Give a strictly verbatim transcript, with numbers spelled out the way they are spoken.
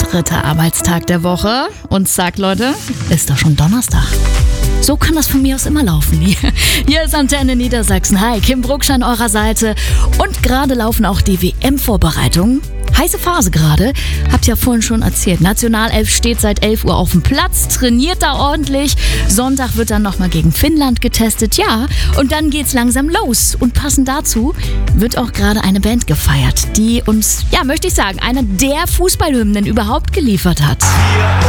dritter Arbeitstag der Woche. Und zack, Leute, ist doch schon Donnerstag. So kann das von mir aus immer laufen. Hier ist Antenne Niedersachsen. Hi, Kim Brucksch an eurer Seite. Und gerade laufen auch die W M-Vorbereitungen. Heiße Phase gerade. Habt ja vorhin schon erzählt. Nationalelf steht seit elf Uhr auf dem Platz, trainiert da ordentlich. Sonntag wird dann nochmal gegen Finnland getestet. Ja, und dann geht's langsam los. Und passend dazu wird auch gerade eine Band gefeiert, die uns, ja, möchte ich sagen, eine der Fußballhymnen überhaupt geliefert hat.